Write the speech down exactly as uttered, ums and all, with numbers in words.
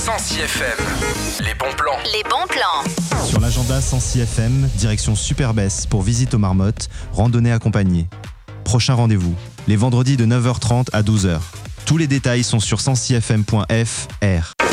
Sancy F M. Les bons plans. Les bons plans. Sur l'agenda Sancy F M, direction Superbès pour visite aux marmottes, randonnée accompagnée. Prochain rendez-vous, les vendredis de neuf heures trente à douze heures. Tous les détails sont sur sancy f m point f r.